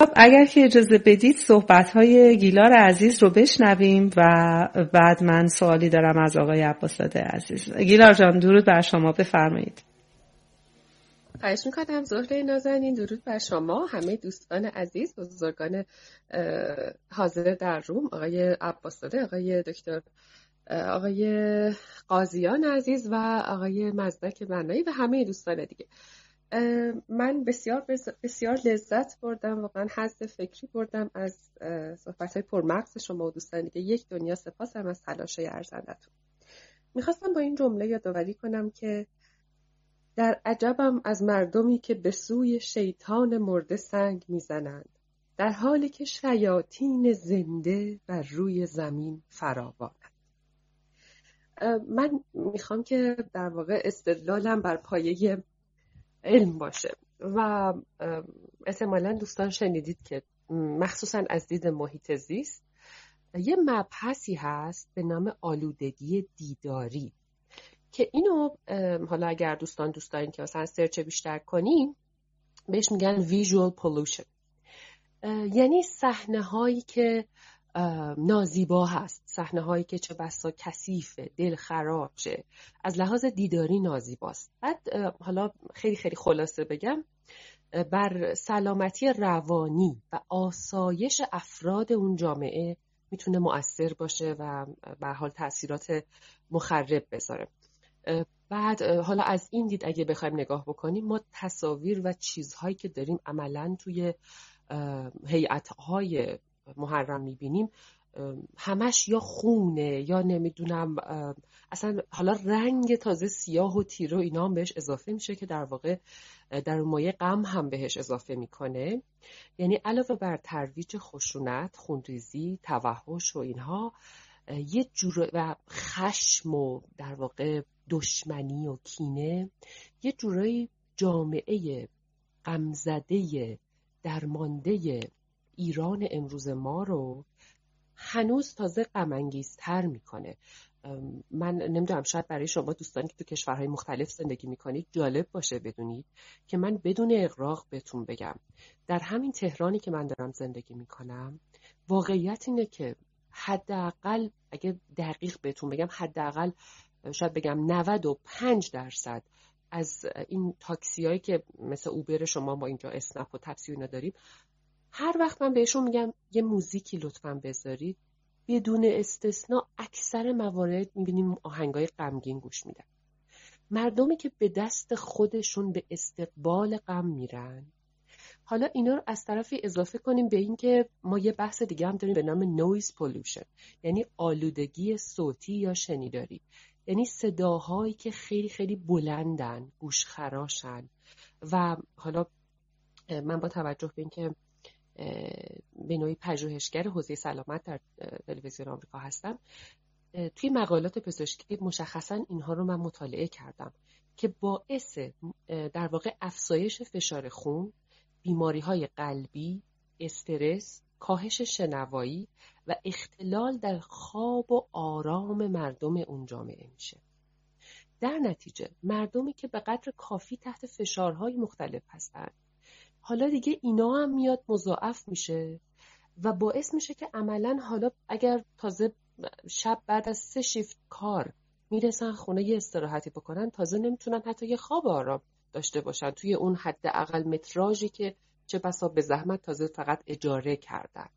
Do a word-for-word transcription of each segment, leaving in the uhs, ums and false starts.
خب اگر که اجازه بدید صحبت‌های گیلار عزیز رو بشنویم و بعد من سوالی دارم از آقای عباس‌زاده عزیز. گیلار جان درود بر شما، بفرمایید. خواهش میکنم زهره نازنین. درود بر شما همه دوستان عزیز، بزرگان حاضر در روم، آقای عباس‌زاده، آقای دکتر، آقای قاضیان عزیز و آقای مزدک بنایی و همه دوستان دیگه. من بسیار بسیار لذت بردم، واقعا حظ فکری بردم از صحبت‌های پرمغز شما و دوستان دیگه. یک دنیا سپاسم از تلاش‌های ارزندتون. میخواستم با این جمله یادآوری کنم که در عجبم از مردمی که به سوی شیطان مرده سنگ میزنند، در حالی که شیاطین زنده بر روی زمین فراوانند. من میخوام که در واقع استدلالم بر پایه علم باشه و احتمالاً دوستان شنیدید که مخصوصاً از دید محیط زیست یه مبحثی هست به نام آلودگی دیداری که اینو حالا اگر دوستان دوست دارین که مثلا سرچ بیشتر کنین بهش میگن visual pollution، یعنی صحنه هایی که نازیبا هست، صحنه هایی که چه بسا کثیفه، دلخراشه، از لحاظ دیداری نازیباست. بعد حالا خیلی خیلی خلاصه بگم بر سلامتی روانی و آسایش افراد اون جامعه میتونه مؤثر باشه و به هر حال تأثیرات مخرب بذاره. بعد حالا از این دید اگه بخوایم نگاه بکنیم، ما تصاویر و چیزهایی که داریم عملاً توی هیئت‌های محرم میبینیم همش یا خونه یا نمیدونم اصلا حالا رنگ تازه سیاه و تیره و اینا هم بهش اضافه میشه که در واقع در مایه غم هم بهش اضافه میکنه. یعنی علاوه بر ترویج خشونت، خونریزی، توحش و اینها، یه جور و خشم و در واقع دشمنی و کینه، یه جورایی جامعه غمزده درمانده ایران امروز ما رو هنوز تازه غم انگیزتر میکنه. من نمیدونم، شاید برای شما دوستانی که تو کشورهای مختلف زندگی میکنید جالب باشه بدونید که من بدون اغراق بهتون بگم در همین تهرانی که من دارم زندگی میکنم واقعیت اینه که حداقل اگه دقیق بهتون بگم حداقل شاید بگم نود و پنج درصد از این تاکسیایی که مثل اوبر شما ما اینجا اسنپ و تپسی اینا داریم، هر وقت من بهشون میگم یه موزیکی لطفاً بذارید، بدون استثناء اکثر موارد میبینیم آهنگای غمگین گوش میدن. مردمی که به دست خودشون به استقبال غم میرن. حالا اینا رو از طرفی اضافه کنیم به این که ما یه بحث دیگه هم داریم به نام نویز پولوشن، یعنی آلودگی صوتی یا شنیداری، یعنی صداهایی که خیلی خیلی بلندن، گوشخراشن. و حالا من با توجه به این که به نوعی پژوهشگر حوزه سلامت در تلویزیون آمریکا هستم، توی مقالات پزشکی مشخصا اینها رو من مطالعه کردم که باعث در واقع افزایش فشار خون، بیماری‌های قلبی، استرس، کاهش شنوایی و اختلال در خواب و آرام مردم اون جامعه میشه. در نتیجه مردمی که به قدر کافی تحت فشارهای مختلف هستند، حالا دیگه اینا هم میاد مضاعف میشه و باعث میشه که عملاً حالا اگر تازه شب بعد از سه شیفت کار میرسن خونه یه استراحتی بکنن، تازه نمیتونن حتی یه خواب آرام داشته باشن توی اون حد اقل متراژی که چه بسا به زحمت تازه فقط اجاره کردن.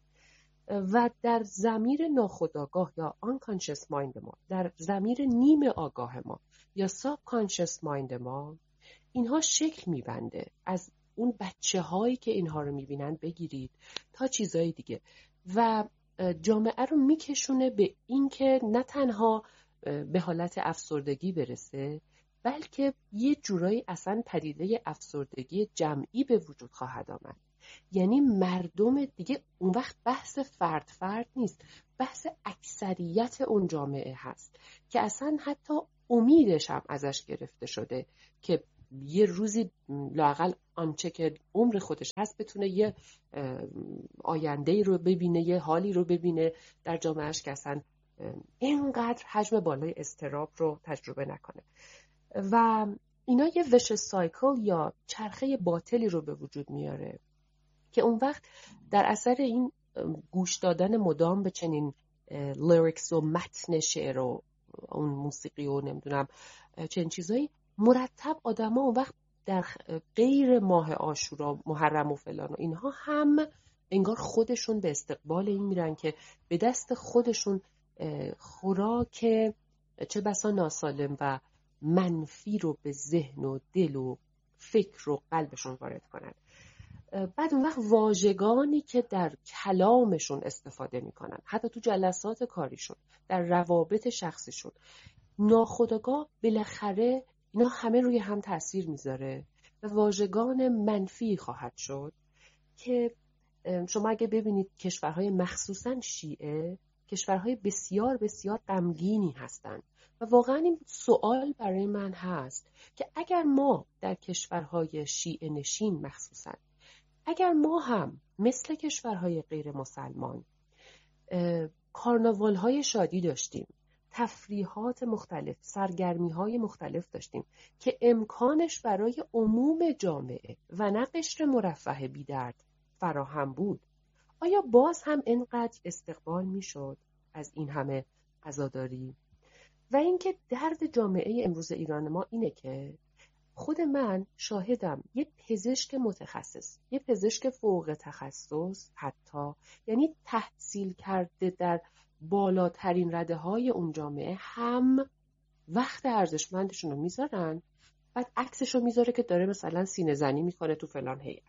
و در ضمیر ناخودآگاه یا unconscious mind ما، در ضمیر نیم آگاه ما یا subconscious mind ما، اینها شکل میبنده. از اون بچه هایی که اینها رو میبینن بگیرید تا چیزهای دیگه و جامعه رو میکشونه به این که نه تنها به حالت افسردگی برسه، بلکه یه جورایی اصلا پدیده افسردگی جمعی به وجود خواهد آمد. یعنی مردم دیگه اون وقت بحث فرد فرد نیست، بحث اکثریت اون جامعه هست که اصلا حتی امیدش هم ازش گرفته شده که یه روزی لااقل آنچه که عمر خودش هست بتونه یه آینده‌ای رو ببینه، یه حالی رو ببینه در جامعهش که اصلا اینقدر حجم بالای اضطراب رو تجربه نکنه. و اینا یه وش سایکل یا چرخه باطلی رو به وجود میاره که اون وقت در اثر این گوش دادن مدام به چنین لیریکس و متن شعر و اون موسیقی و نمیدونم چنین چیزایی، مرتب آدم ها اون وقت در غیر ماه عاشورا، محرم و فلان و اینها هم انگار خودشون به استقبال این میرن که به دست خودشون خوراک چه بسا ناسالم و منفی رو به ذهن و دل و فکر و قلبشون وارد کنن. بعد اون وقت واژگانی که در کلامشون استفاده میکنن، حتی تو جلسات کاریشون، در روابط شخصیشون، ناخودآگاه بالاخره اینا همه روی هم تاثیر میذاره و واژگان منفی خواهد شد که شما اگه ببینید کشورهای مخصوصاً شیعه کشورهای بسیار بسیار غمگینی هستند و واقعاً این سوال برای من هست که اگر ما در کشورهای شیعه نشین مخصوصاً اگر ما هم مثل کشورهای غیر مسلمان کارناوال‌های شادی داشتیم، تفریحات مختلف، سرگرمی‌های مختلف داشتیم که امکانش برای عموم جامعه و نه قشر مرفه بی‌درد فراهم بود، آیا باز هم اینقدر استقبال میشد از این همه عزاداری؟ و اینکه درد جامعه امروز ایران ما اینه که خود من شاهدم، یه پزشک متخصص، یه پزشک فوق تخصص حتی، یعنی تحصیل کرده در بالاترین رده های اون جامعه، هم وقت ارزشمندشون رو میذارن، بعد عکسش رو میذاره که داره مثلا سینه زنی میکنه تو فلان هیئت.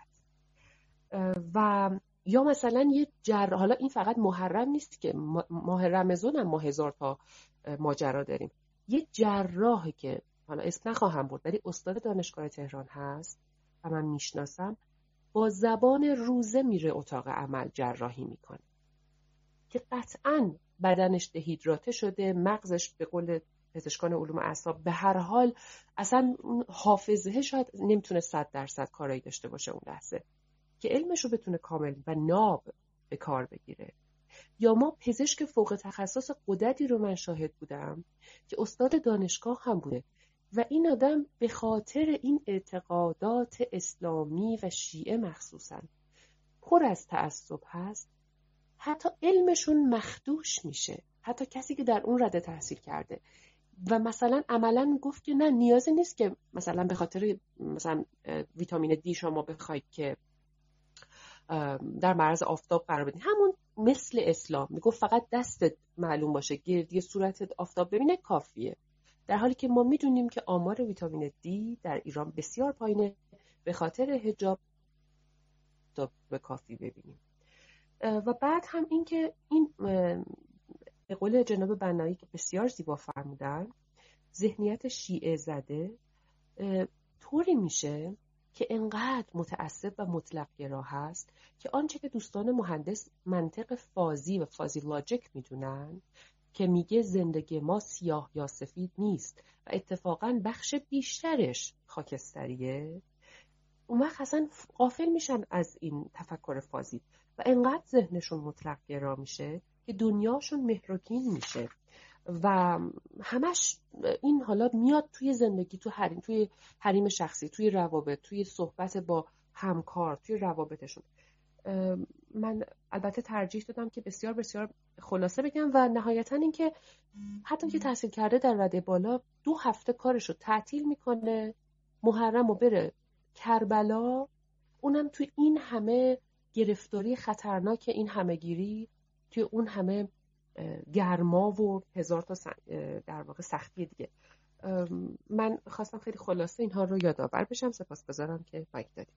و یا مثلا یه جراح، حالا این فقط محرم نیست که ماه رمضان هم ما هزار تا ماجرا داریم، یه جراحی که حالا اسم نخواهم برد ولی استاد دانشگاه تهران هست و من میشناسم، با زبان روزه میره اتاق عمل جراحی میکنه که قطعاً بدنش دهیدراته شده، مغزش به قول پزشکان علوم اعصاب به هر حال اصلا حافظه شاید نمیتونه صد درصد کارایی داشته باشه اون لحظه که علمش رو بتونه کامل و ناب به کار بگیره. یا ما پزشک فوق تخصص غددی رو من شاهد بودم که استاد دانشگاه هم بوده و این آدم به خاطر این اعتقادات اسلامی و شیعه مخصوصا پر از تعصب هست، حتی علمشون مخدوش میشه، حتی کسی که در اون رده تحصیل کرده و مثلا عملا گفت که نه نیازی نیست که مثلا به خاطر مثلا ویتامین دی شما بخواید که در معرض آفتاب قرار بدین، همون مثل اسلام میگفت فقط دستت معلوم باشه، گردی صورتت آفتاب ببینه کافیه، در حالی که ما میدونیم که آمار ویتامین دی در ایران بسیار پایینه به خاطر حجاب تا به کافی ببینیم. و بعد هم این که این به قول جناب بنایی که بسیار زیبا فرمودن، ذهنیت شیعه زده طوری میشه که انقدر متعصب و مطلق گرا هست که آنچه که دوستان مهندس منطق فازی و فازی لاجیک میدونن که میگه زندگی ما سیاه یا سفید نیست و اتفاقاً بخش بیشترش خاکستریه، اون وقت اصلا غافل میشن از این تفکر فازی و انقدر ذهنشون مطلق گرا میشه که دنیاشون مهرکین میشه و همش این حالا میاد توی زندگی، تو حریم، توی حریم شخصی، توی روابط، توی صحبت با همکار، توی روابطشون. من البته ترجیح دادم که بسیار بسیار خلاصه بگم و نهایتا این که حتی که تحصیل کرده در رده بالا دو هفته کارشو تعطیل میکنه، محرم و بره کربلا، اونم توی این همه گرفتاری خطرناک، این همه گیری، توی اون همه گرما و هزار تا در واقع سختی دیگه. من خواستم خیلی خلاصه اینها رو یادآور بشم. سپاسگزارم که مایک دادید.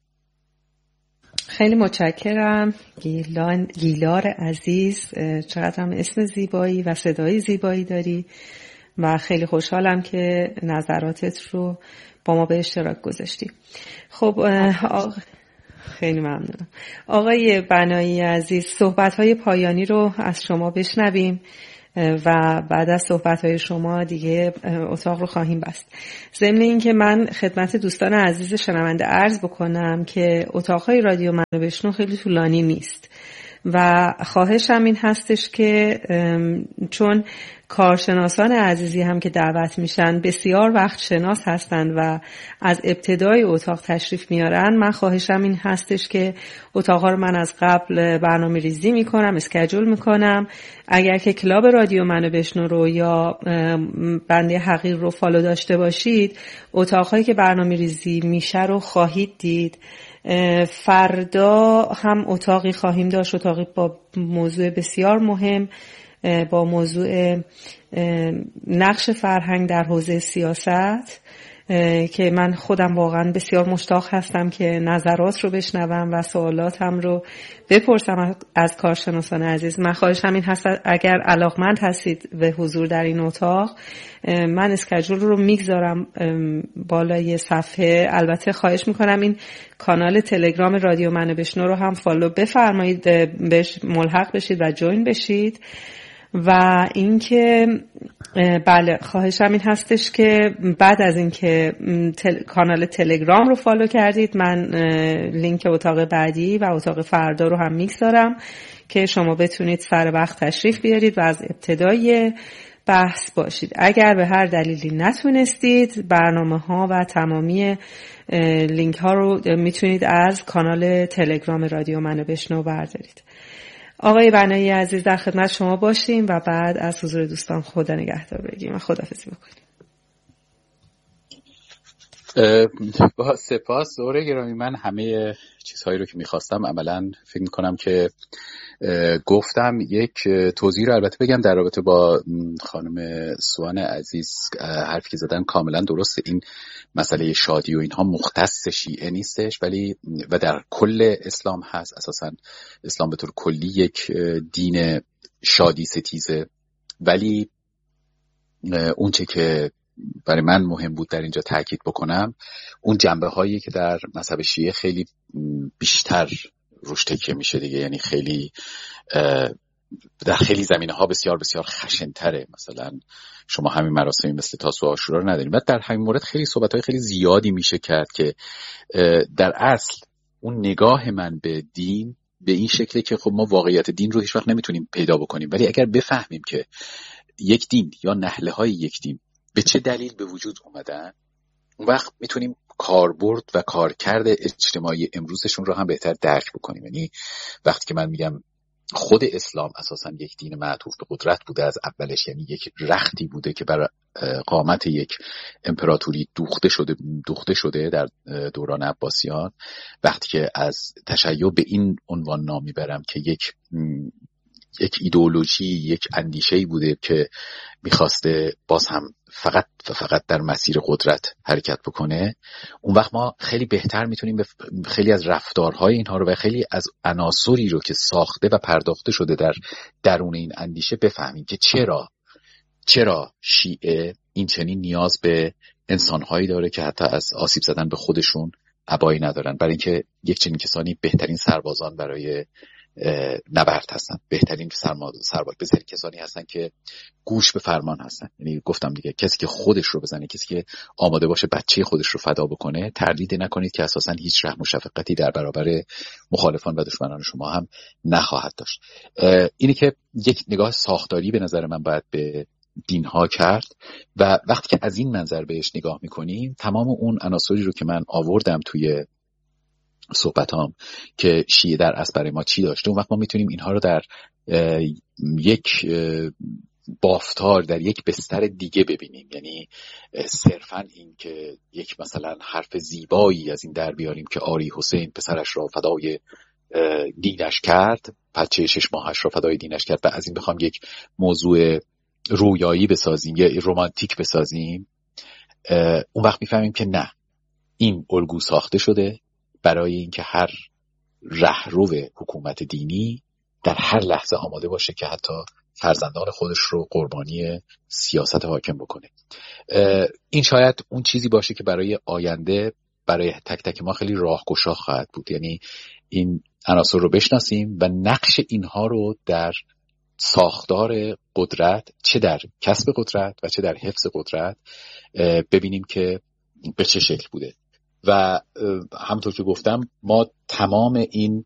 خیلی متشکرم گیلان، گیلار عزیز، چقدر هم اسم زیبایی و صدای زیبایی داری و خیلی خوشحالم که نظراتت رو با ما به اشتراک گذاشتی. خب آقا خیلی ممنونم. آقای بنایی عزیز، صحبت‌های پایانی رو از شما بشنویم و بعد از صحبت‌های شما دیگه اتاق رو خواهیم بست. ضمن این که من خدمت دوستان عزیز شنونده عرض بکنم که اتاق‌های رادیو منو بشنو خیلی طولانی نیست و خواهشم این هستش که چون کارشناسان عزیزی هم که دعوت میشن بسیار وقت شناس هستند و از ابتدای اتاق تشریف میارن، من خواهشم این هستش که اتاقا رو من از قبل برنامه ریزی میکنم، اسکیجول میکنم. اگر که کلاب رادیو منو بشنو رو یا بنده حقیر رو فالو داشته باشید، اتاقهایی که برنامه ریزی میشه رو خواهید دید. فردا هم اتاقی خواهیم داشت، اتاقی با موضوع بسیار مهم، با موضوع نقش فرهنگ در حوزه سیاست که من خودم واقعا بسیار مشتاق هستم که نظرات رو بشنوم و سوالاتم رو بپرسم از کارشناسان عزیز. من خواهشم این هست اگر علاقمند هستید به حضور در این اتاق، من اسکیجول رو میگذارم بالای صفحه. البته خواهش میکنم این کانال تلگرام رادیو منو بشنو رو هم فالو بفرمایید، بهش ملحق بشید و جوین بشید. و اینکه بله، خواهشم این هستش که بعد از اینکه تل... کانال تلگرام رو فالو کردید، من لینک اتاق بعدی و اتاق فردا رو هم میگذارم که شما بتونید سر وقت تشریف بیارید و از ابتدای بحث باشید. اگر به هر دلیلی نتونستید، برنامه ها و تمامی لینک ها رو میتونید از کانال تلگرام رادیو منو بشنو بردارید. آقای بنایی عزیز در خدمت شما باشیم و بعد از حضور دوستان خدا نگهدار بگیم و خداحافظی بکنیم. با سپاس زهره گرامی. من همه چیزهایی رو که میخواستم عملا فکر میکنم که گفتم. یک توضیح رو البته بگم در رابطه با خانم سوان عزیز، حرفی که زدن کاملا درسته. این مسئله شادی و اینها مختص شیعه نیستش، ولی و در کل اسلام هست. اساسا اسلام به طور کلی یک دین شادی ستیزه، ولی اون چه که برای من مهم بود در اینجا تاکید بکنم، اون جنبه هایی که در مذهب شیعه خیلی بیشتر روش تکیه میشه دیگه، یعنی خیلی در خیلی زمینه ها بسیار بسیار خشن‌تره. مثلا شما همین مراسمی مثل تاسوعا و عاشورا رو نداریم. بعد در همین مورد خیلی صحبت‌های خیلی زیادی میشه کرد که در اصل اون نگاه من به دین به این شکله که خب ما واقعیت دین رو هیچ وقت نمیتونیم پیدا بکنیم، ولی اگر بفهمیم که یک دین یا نهله‌های یک دین به چه دلیل به وجود اومدن، اون وقت میتونیم کاربرد و کارکرد اجتماعی امروزشون رو هم بهتر درک بکنیم. یعنی وقتی که من میگم خود اسلام اساساً یک دین معطوف به قدرت بوده از اولش، یعنی یک رختی بوده که بر قامت یک امپراتوری دوخته شده دوخته شده در دوران عباسیان. وقتی که از تشیع به این عنوان نام میبرم که یک یک ایدئولوژی، یک اندیشه‌ای بوده که میخواسته باز هم فقط و فقط در مسیر قدرت حرکت بکنه، اون وقت ما خیلی بهتر میتونیم خیلی از رفتارهای اینها رو و خیلی از عناصری رو که ساخته و پرداخته شده در درون این اندیشه بفهمیم که چرا چرا شیعه این چنین نیاز به انسانهایی داره که حتی از آسیب زدن به خودشون ابایی ندارن، برای اینکه یک چنین کسانی بهترین سربازان برای نبرد هستن، بهترین سرباز بهترین کسانی هستن که گوش به فرمان هستن. یعنی گفتم دیگه، کسی که خودش رو بزنه، کسی که آماده باشه بچه خودش رو فدا بکنه، تردید نکنید که اساسا هیچ رحم و شفقتی در برابر مخالفان و دشمنان شما هم نخواهد داشت. اینی که یک نگاه ساختاری به نظر من باید به دین ها کرد و وقتی که از این منظر بهش نگاه میکنیم، تمام اون عناصری رو که من آوردم توی صحبتام که شیعه در اصل برای ما چی داشته، اون وقت ما میتونیم اینها رو در یک بافتار، در یک بستر دیگه ببینیم. یعنی صرفاً این که یک مثلا حرف زیبایی از این در بیاریم که آری حسین پسرش را فدای دینش کرد، بچه شش ماهش را فدای دینش کرد، و از این بخوام یک موضوع رویایی بسازیم یا رمانتیک بسازیم، اون وقت میفهمیم که نه، این الگو ساخته شده برای اینکه هر رهرو حکومت دینی در هر لحظه آماده باشه که حتی فرزندان خودش رو قربانی سیاست حاکم بکنه. این شاید اون چیزی باشه که برای آینده برای تک تک ما خیلی راهگشا خواهد بود. یعنی این عناصر رو بشناسیم و نقش اینها رو در ساختار قدرت، چه در کسب قدرت و چه در حفظ قدرت، ببینیم که به چه شکل بوده. و همونطور که گفتم، ما تمام این